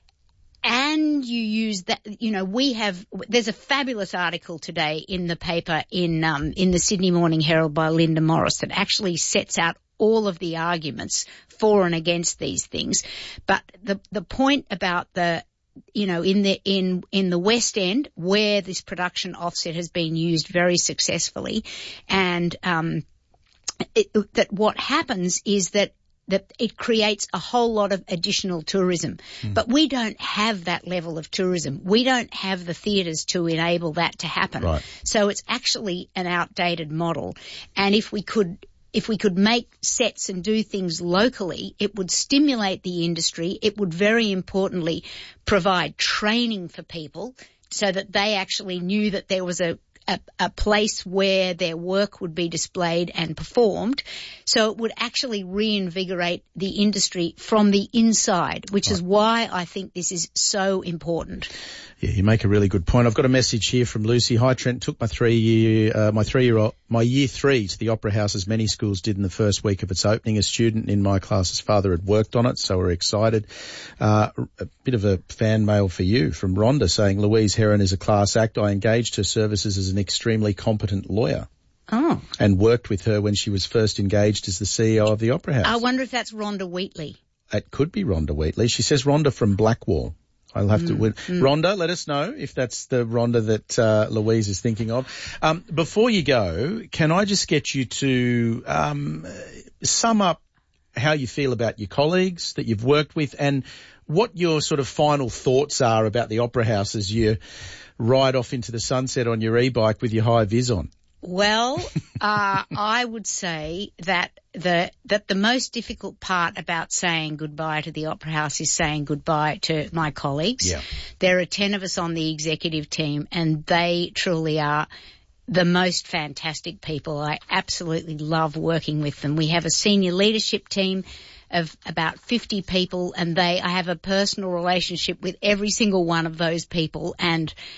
And you use that, you know, we have, there's a fabulous article today in the paper in, um, in the Sydney Morning Herald by Linda Morris that actually sets out all of the arguments for and against these things. But the, the point about the, you know, in the, in, in the West End where this production offset has been used very successfully and, um, it, that what happens is that that it creates a whole lot of additional tourism. Mm. But we don't have that level of tourism. We don't have the theatres to enable that to happen. Right. So it's actually an outdated model. And if we could If we could make sets and do things locally, it would stimulate the industry. It would very importantly provide training for people so that they actually knew that there was a A, a place where their work would be displayed and performed. So it would actually reinvigorate the industry from the inside, which right. is why I think this is so important. Yeah, you make a really good point. I've got a message here from Lucy. Hi, Trent. Took my three year, uh, my three year old, my year three to the Opera House as many schools did in the first week of its opening. A student in my class's father had worked on it, so we're excited. Uh, a bit of a fan mail for you from Rhonda saying Louise Heron is a class act. I engaged her services as an extremely competent lawyer. Oh. And worked with her when she was first engaged as the C E O of the Opera House. I wonder if that's Rhonda Wheatley. It could be Rhonda Wheatley. She says Rhonda from Blackwall. I'll have to. Mm, mm. Rhonda, let us know if that's the Rhonda that uh, Louise is thinking of. Um, before you go, can I just get you to um, sum up how you feel about your colleagues that you've worked with and what your sort of final thoughts are about the Opera House as you ride off into the sunset on your e-bike with your high vis on? Well, uh, I would say that the that the most difficult part about saying goodbye to the Opera House is saying goodbye to my colleagues. Yeah. There are ten of us on the executive team, and they truly are the most fantastic people. I absolutely love working with them. We have a senior leadership team of about fifty people, and they I have a personal relationship with every single one of those people, and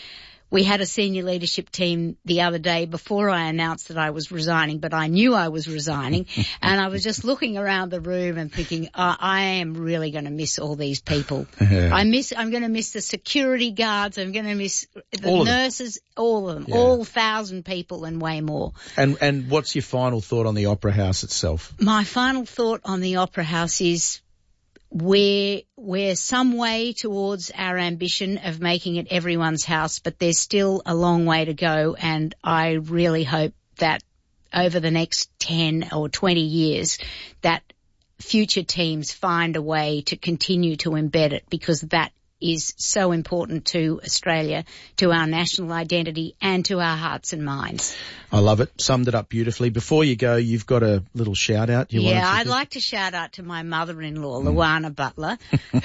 we had a senior leadership team the other day before I announced that I was resigning, but I knew I was resigning, and I was just looking around the room and thinking, oh, I am really going to miss all these people. Yeah. I miss, I'm going to miss the security guards. I'm going to miss the All of them. nurses, all of them, Yeah. all thousand people and way more. And and what's your final thought on the Opera House itself? My final thought on the Opera House is we're, we're some way towards our ambition of making it everyone's house, but there's still a long way to go, and I really hope that over the next ten or twenty years that future teams find a way to continue to embed it, because that is so important to Australia, to our national identity and to our hearts and minds. I love it. Summed it up beautifully. Before you go, you've got a little shout out. You yeah, wanted to I'd do? like to shout out to my mother-in-law, mm. Luana Butler,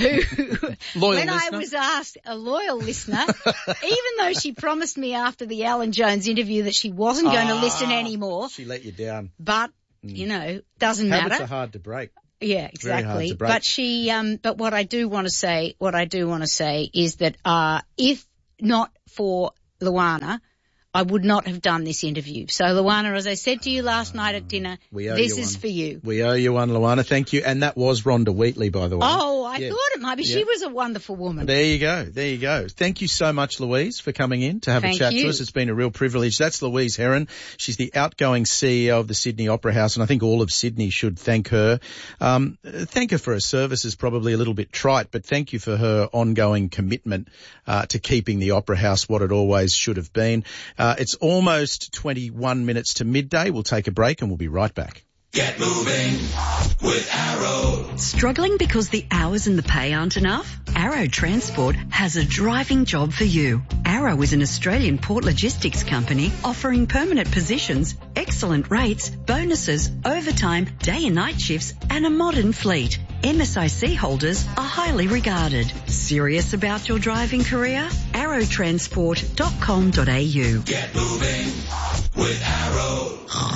who, loyal when listener? I was asked, a loyal listener, even though she promised me after the Alan Jones interview that she wasn't going to Ah, listen anymore. She let you down. But, mm. you know, doesn't Habits matter. are hard to break. Yeah, Very hard exactly. to break. But she, um, but what I do want to say, what I do want to say is that, uh, if not for Luana, I would not have done this interview. So, Luana, as I said to you last night at dinner, We owe this you is one. for you. We owe you one, Luana. Thank you. And that was Rhonda Wheatley, by the way. Oh, I Yeah. thought it might be. Yeah. She was a wonderful woman. There you go. There you go. Thank you so much, Louise, for coming in to have Thank a chat you. to us. It's been a real privilege. That's Louise Heron. She's the outgoing C E O of the Sydney Opera House, and I think all of Sydney should thank her. Um, thank her for her service is probably a little bit trite, but thank you for her ongoing commitment uh, to keeping the Opera House what it always should have been. Uh, it's almost twenty-one minutes to midday. We'll take a break and we'll be right back. Get moving with Arrow. Struggling because the hours and the pay aren't enough? Arrow Transport has a driving job for you. Arrow is an Australian port logistics company offering permanent positions, excellent rates, bonuses, overtime, day and night shifts, and a modern fleet. M S I C holders are highly regarded. Serious about your driving career? arrow transport dot com dot a u. Get moving with Arrow.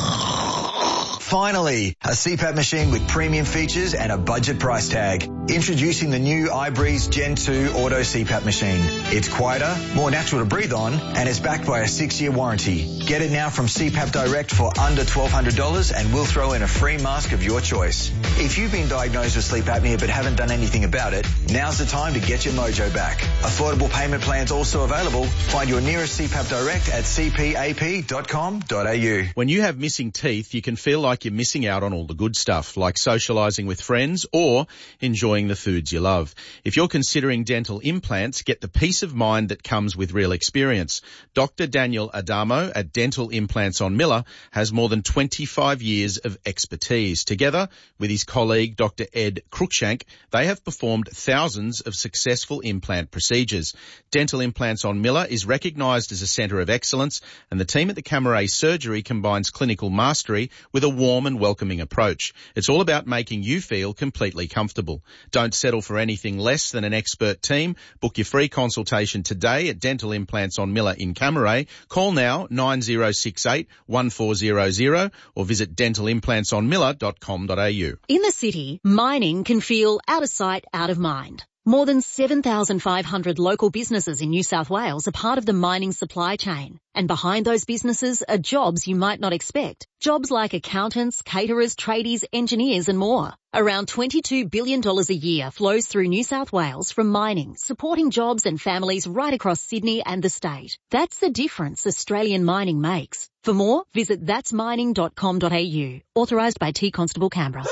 Finally, a C PAP machine with premium features and a budget price tag. Introducing the new iBreeze Gen two Auto C PAP machine. It's quieter, more natural to breathe on, and is backed by a six-year warranty. Get it now from C PAP Direct for under twelve hundred dollars, and we'll throw in a free mask of your choice. If you've been diagnosed with sleep apnea but haven't done anything about it, now's the time to get your mojo back. Affordable payment plans also available. Find your nearest C PAP Direct at c p a p dot com dot a u. When you have missing teeth, you can feel like you're missing out on all the good stuff, like socialising with friends or enjoying the foods you love. If you're considering dental implants, get the peace of mind that comes with real experience. Doctor Daniel Adamo at Dental Implants on Miller has more than twenty-five years of expertise. Together with his colleague, Doctor Ed Cruikshank, they have performed thousands of successful implant procedures. Dental Implants on Miller is recognised as a centre of excellence, and the team at the Camaret Surgery combines clinical mastery with a warm and welcoming approach. It's all about making you feel completely comfortable. Don't settle for anything less than an expert team. Book your free consultation today at Dental Implants on Miller in Camaret. Call now nine zero six eight, one four zero zero or visit dental implants on miller dot com dot a u. In the city, mining can feel out of sight, out of mind. More than seven thousand five hundred local businesses in New South Wales are part of the mining supply chain. And behind those businesses are jobs you might not expect. Jobs like accountants, caterers, tradies, engineers and more. Around twenty-two billion dollars a year flows through New South Wales from mining, supporting jobs and families right across Sydney and the state. That's the difference Australian mining makes. For more, visit thats mining dot com dot a u. Authorised by T Constable Canberra.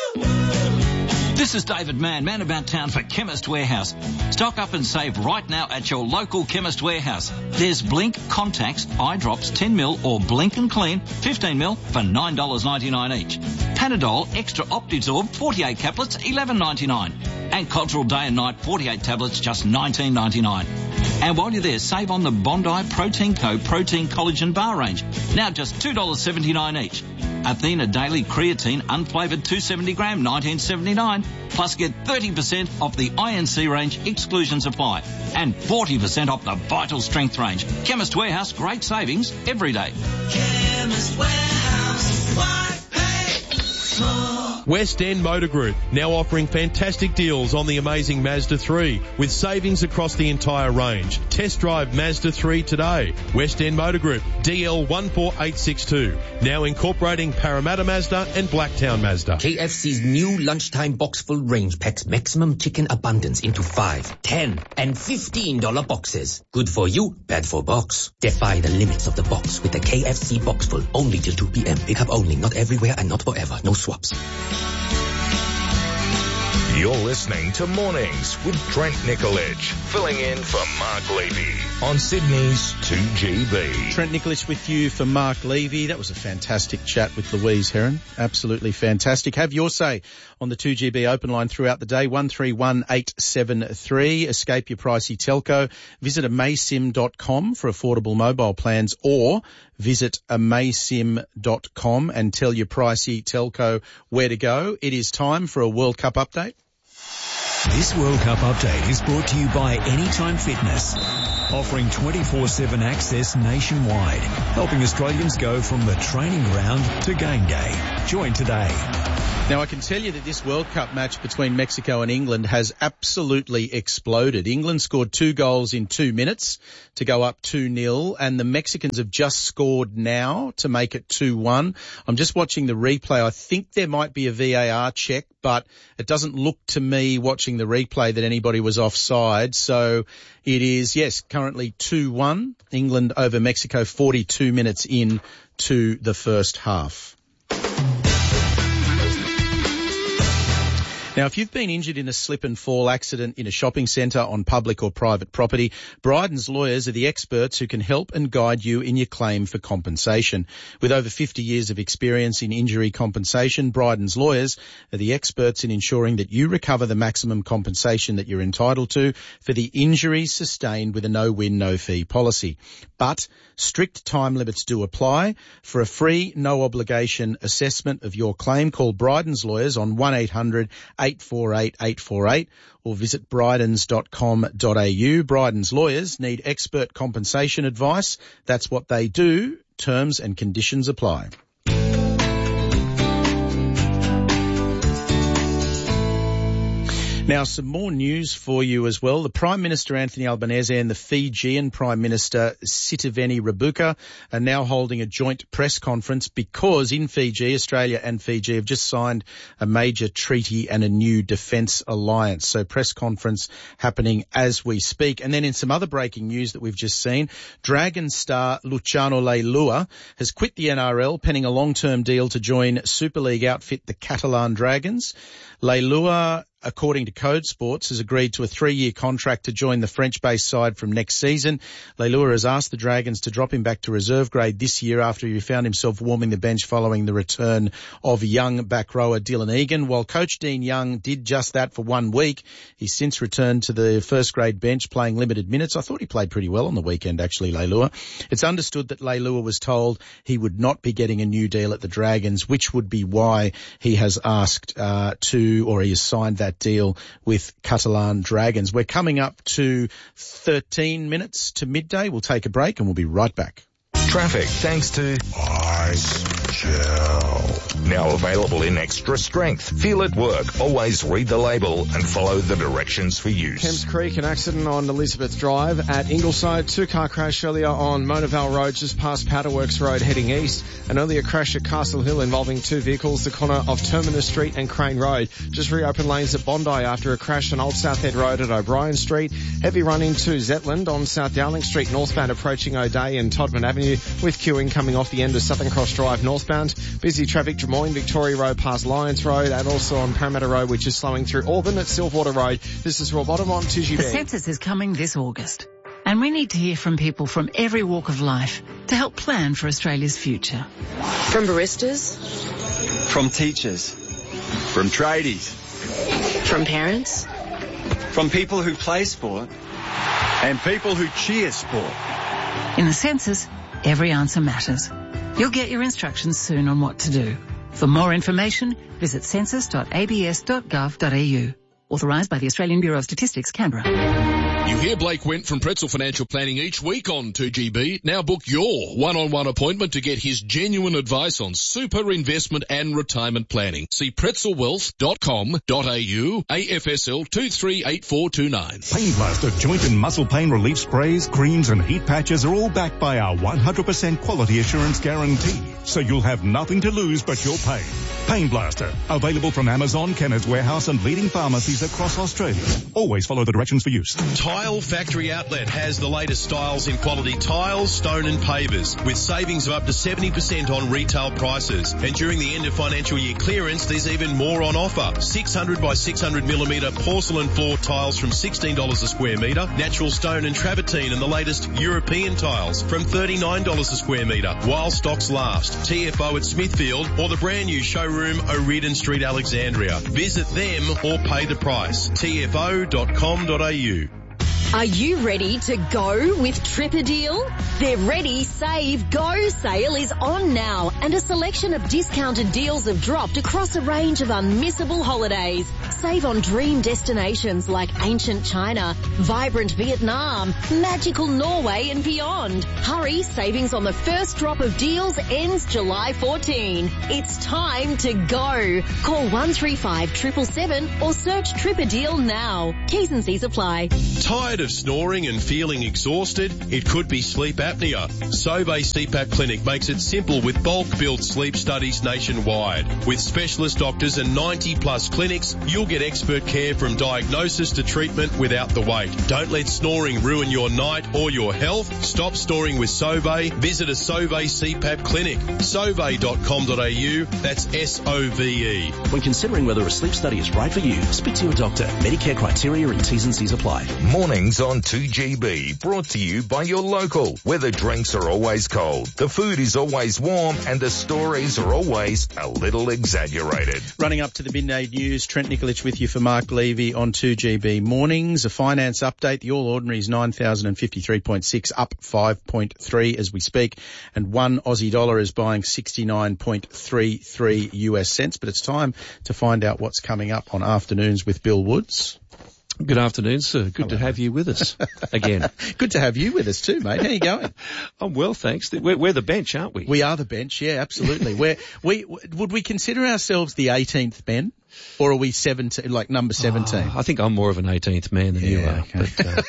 This is David Mann, man about town for Chemist Warehouse. Stock up and save right now at your local Chemist Warehouse. There's Blink Contacts, eye drops ten mil or Blink and Clean fifteen mil for nine dollars ninety-nine each. Panadol Extra Optizorb forty-eight caplets eleven ninety-nine. And Cottrell Day and Night forty-eight tablets just nineteen ninety-nine. And while you're there, save on the Bondi Protein Co Protein Collagen Bar range. Now just two dollars seventy-nine each. Athena Daily Creatine Unflavoured two hundred seventy gram nineteen seventy-nine. Plus get thirty percent off the I N C range, exclusions apply. And forty percent off the Vital Strength range. Chemist Warehouse, great savings every day. Chemist Warehouse, why pay more? West End Motor Group, now offering fantastic deals on the amazing Mazda three, with savings across the entire range. Test drive Mazda three today. West End Motor Group, D L one four eight six two, now incorporating Parramatta Mazda and Blacktown Mazda. K F C's new lunchtime box full range packs maximum chicken abundance into five, ten, and fifteen dollar boxes. Good for you, bad for box. Defy the limits of the box with the K F C box full, only till two p.m. Pickup only, not everywhere and not forever. No swaps. You're listening to Mornings with Trent Nicolich, filling in for Mark Levy on Sydney's two G B. Trent Nicolich with you for Mark Levy. That was a fantastic chat with Louise Heron. Absolutely fantastic. Have your say on the two G B open line throughout the day. one three one eight seven three. Escape your pricey telco. Visit amaysim dot com for affordable mobile plans, or visit amaysim dot com and tell your pricey telco where to go. It is time for a World Cup update. This World Cup update is brought to you by Anytime Fitness, offering twenty-four seven access nationwide, helping Australians go from the training ground to game day. Join today. Now, I can tell you that this World Cup match between Mexico and England has absolutely exploded. England scored two goals in two minutes to go up two nil, and the Mexicans have just scored now to make it two one. I'm just watching the replay. I think there might be a V A R check, but it doesn't look to me, watching the replay, that anybody was offside. So it is, yes, currently two one. England over Mexico, forty-two minutes in to the first half. Now, if you've been injured in a slip and fall accident in a shopping centre, on public or private property, Bryden's lawyers are the experts who can help and guide you in your claim for compensation. With over fifty years of experience in injury compensation, Bryden's lawyers are the experts in ensuring that you recover the maximum compensation that you're entitled to for the injuries sustained with a no-win, no-fee policy. But strict time limits do apply. For a free, no-obligation assessment of your claim, call Bryden's lawyers on one eight hundred eight four eight eight four eight or visit brydens dot com dot a u. Bryden's lawyers need expert compensation advice. That's what they do. Terms and conditions apply. Now, some more news for you as well. The Prime Minister Anthony Albanese and the Fijian Prime Minister Sitiveni Rabuka are now holding a joint press conference because in Fiji, Australia and Fiji have just signed a major treaty and a new defence alliance. So press conference happening as we speak. And then in some other breaking news that we've just seen, Dragon star Luciano Leilua has quit the N R L, penning a long-term deal to join Super League outfit the Catalan Dragons. Leilua, according to Code Sports, has agreed to a three-year contract to join the French-based side from next season. Leilua has asked the Dragons to drop him back to reserve grade this year after he found himself warming the bench following the return of young back rower Dylan Egan. While coach Dean Young did just that for one week, he's since returned to the first-grade bench playing limited minutes. I thought he played pretty well on the weekend, actually, Leilua. It's understood that Leilua was told he would not be getting a new deal at the Dragons, which would be why he has asked uh, to, or he has signed that deal with Catalan Dragons. We're coming up to thirteen minutes to midday. We'll take a break and we'll be right back. Traffic thanks to Ice Gel. Now available in extra strength. Feel it work. Always read the label and follow the directions for use. Kemps Creek, an accident on Elizabeth Drive at Ingleside. Two-car crash earlier on Monaval Road just past Powderworks Road heading east. An earlier crash at Castle Hill involving two vehicles, the corner of Terminus Street and Crane Road. Just reopened lanes at Bondi after a crash on Old Southhead Road at O'Brien Street. Heavy run into Zetland on South Dowling Street northbound approaching O'Day and Todman Avenue, with queuing coming off the end of Southern Cross Drive northbound. Busy traffic Drummoyne Victoria Road past Lyons Road and also on Parramatta Road, which is slowing through Auburn at Silverwater Road. This is Rob Bottom on two G B. The census is coming this August, and we need to hear from people from every walk of life to help plan for Australia's future. From baristas, from teachers, from tradies, from parents, from people who play sport and people who cheer sport. In the census, every answer matters. You'll get your instructions soon on what to do. For more information, visit census dot a b s dot gov dot a u. Authorised by the Australian Bureau of Statistics, Canberra. You hear Blake Went from Pretzel Financial Planning each week on two G B. Now book your one-on-one appointment to get his genuine advice on super investment and retirement planning. See pretzel wealth dot com dot a u, A F S L two three eight four two nine. Pain Blaster joint and muscle pain relief sprays, creams and heat patches are all backed by our one hundred percent quality assurance guarantee. So you'll have nothing to lose but your pain. Pain Blaster. Available from Amazon, Chemist Warehouse and leading pharmacies across Australia. Always follow the directions for use. Tile Factory Outlet has the latest styles in quality tiles, stone and pavers with savings of up to seventy percent on retail prices. And during the end of financial year clearance, there's even more on offer. six hundred by six hundred millimetre porcelain floor tiles from sixteen dollars a square metre, natural stone and travertine and the latest European tiles from thirty-nine dollars a square metre while stocks last. T F O at Smithfield or the brand new showroom O'Riordan Street, Alexandria. Visit them or pay the price. T F O dot com dot a u. Are you ready to go with Tripadeal? Their Ready, Save, Go sale is on now, and a selection of discounted deals have dropped across a range of unmissable holidays. Save on dream destinations like ancient China, vibrant Vietnam, magical Norway and beyond. Hurry, savings on the first drop of deals ends July fourteenth. It's time to go. Call one three five seven seven seven or search Tripadeal now. T's and C's apply. Tired of snoring and feeling exhausted? It could be sleep apnea. Sauvé C PAP Clinic makes it simple with bulk-built sleep studies nationwide. With specialist doctors and ninety plus clinics, you'll get expert care from diagnosis to treatment without the wait. Don't let snoring ruin your night or your health. Stop snoring with Sauvé. Visit a Sauvé C PAP Clinic. sauvé dot com dot a u. That's S O V E. When considering whether a sleep study is right for you, speak to your doctor. Medicare criteria and T's and C's apply. Mornings on two G B, brought to you by your local, where the drinks are always cold, the food is always warm, and the stories are always a little exaggerated. Running up to the midday news, Trent Nikolic with you for Mark Levy on two G B Mornings. A finance update, the All Ordinary is nine thousand fifty-three point six, up five point three as we speak, and one Aussie dollar is buying sixty-nine point three three U S cents. But it's time to find out what's coming up on Afternoons with Bill Woods. Good afternoon, sir. Good Hello. to have you with us again. Good to have you with us too, mate. How you going? I'm well, thanks. We're, we're the bench, aren't we? We are the bench, yeah, absolutely. We're, we would we consider ourselves the eighteenth men, or are we seventeen, like number seventeen? Oh, I think I'm more of an eighteenth man than yeah, you are. Okay. But, uh,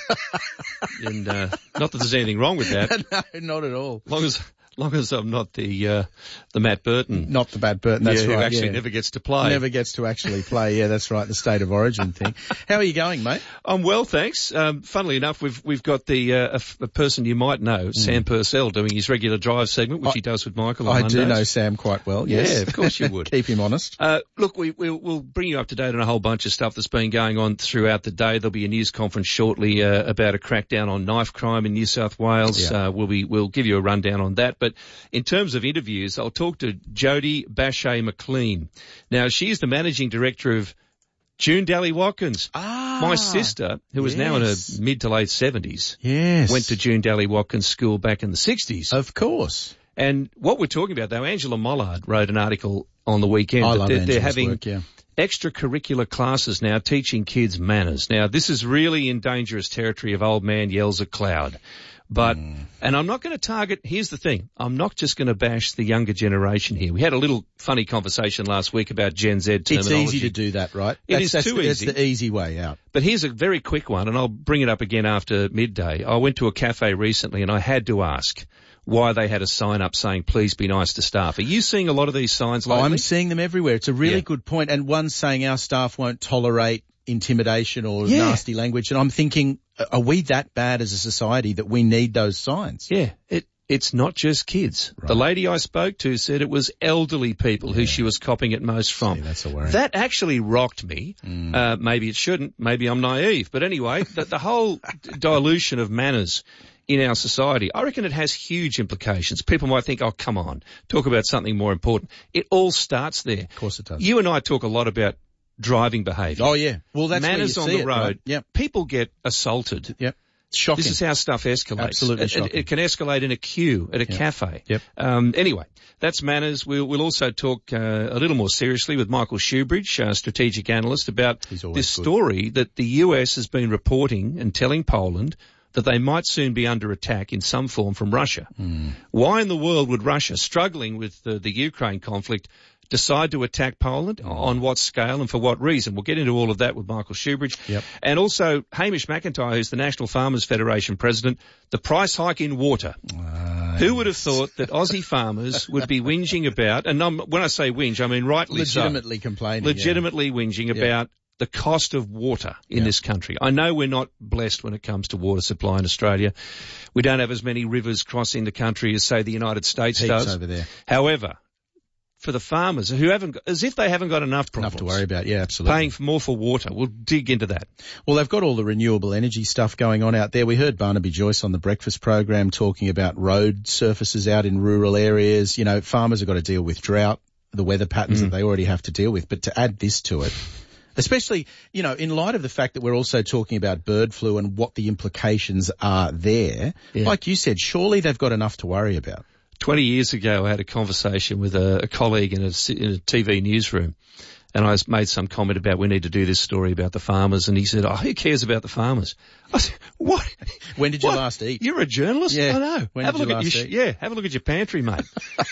and uh, not that there's anything wrong with that. No, not at all. As long as long as I'm not the uh, the Matt Burton. Not the Matt Burton, that's yeah, right. Who actually yeah. never gets to play. Never gets to actually play, yeah, that's right, the state of origin thing. How are you going, mate? I'm well, thanks. Um, funnily enough, we've we've got the uh, a, a person you might know, mm. Sam Purcell, doing his regular drive segment, which I, he does with Michael on I Mondays. do know Sam quite well, yes. Yeah, of course you would. Keep him honest. Uh, look, we, we'll, we'll bring you up to date on a whole bunch of stuff that's been going on throughout the day. There'll be a news conference shortly uh, about a crackdown on knife crime in New South Wales. Yeah. Uh, we'll be we'll give you a rundown on that. But in terms of interviews, I'll talk to Jodie Bache McLean. Now, she's the managing director of June Dally Watkins. Ah, my sister, who is yes. now in her mid to late seventies, yes, went to June Dally Watkins School back in the sixties. Of course. And what we're talking about, though, Angela Mollard wrote an article on the weekend. I that love they're, Angela's they're having work, yeah. extracurricular classes now teaching kids manners. Now, this is really in dangerous territory of old man yells at cloud. But, mm. and I'm not going to target, here's the thing, I'm not just going to bash the younger generation here. We had a little funny conversation last week about Gen Z terminology. It's easy to do that, right? It that's, is that's too the, easy. That's the easy way out. But here's a very quick one, and I'll bring it up again after midday. I went to a cafe recently and I had to ask why they had a sign up saying, please be nice to staff. Are you seeing a lot of these signs lately? Oh, I'm seeing them everywhere. It's a really yeah. good point. And one saying our staff won't tolerate intimidation or yeah. nasty language. And I'm thinking, are we that bad as a society that we need those signs? Yeah, it, it's not just kids. Right. The lady I spoke to said it was elderly people yeah. who she was copying it most from. See, that's a worry. That actually rocked me. Mm. Uh, maybe it shouldn't. Maybe I'm naive. But anyway, the, the whole dilution of manners in our society, I reckon it has huge implications. People might think, oh, come on, talk about something more important. It all starts there. Of course it does. You and I talk a lot about driving behaviour. Oh, yeah. Well, that's manners where you on see the road. It, right? Yep. People get assaulted. Yep. Shocking. This is how stuff escalates. Absolutely it, shocking. It, it can escalate in a queue at a Yep. cafe. Yep. Um, anyway, that's manners. We'll, we'll also talk uh, a little more seriously with Michael Shoebridge, uh, strategic analyst, about this good. story that the U S has been reporting and telling Poland that they might soon be under attack in some form from Russia. Mm. Why in the world would Russia, struggling with the, the Ukraine conflict, decide to attack Poland? Oh. On what scale and for what reason? We'll get into all of that with Michael Shoebridge. Yep. And also Hamish McIntyre, who's the National Farmers Federation president, the price hike in water. Uh, Who would have thought that Aussie farmers would be whinging about, and I'm, when I say whinge, I mean rightly legitimately so, complaining. legitimately yeah. whinging Yeah. about the cost of water in Yeah. this country. I know we're not blessed when it comes to water supply in Australia. We don't have as many rivers crossing the country as, say, the United States Heaps does. over there. However, for the farmers who haven't got, as if they haven't got enough problems. Enough to worry about, yeah, absolutely. Paying for more for water. We'll dig into that. Well, they've got all the renewable energy stuff going on out there. We heard Barnaby Joyce on the breakfast program talking about road surfaces out in rural areas. You know, farmers have got to deal with drought, the weather patterns Mm. that they already have to deal with. But to add this to it, especially, you know, in light of the fact that we're also talking about bird flu and what the implications are there, Yeah. like you said, surely they've got enough to worry about. twenty years ago, I had a conversation with a, a colleague in a, in a T V newsroom, and I made some comment about we need to do this story about the farmers, and he said, oh, who cares about the farmers? I said, what? When did you What? last eat? You're a journalist? Yeah. I know. When have did a look you at last your, eat? Yeah, have a look at your pantry, mate.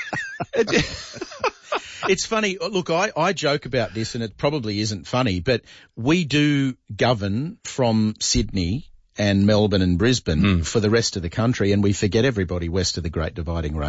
It's funny. Look, I, I joke about this, and it probably isn't funny, but we do govern from Sydney and Melbourne and Brisbane Mm. for the rest of the country, and we forget everybody west of the Great Dividing Range.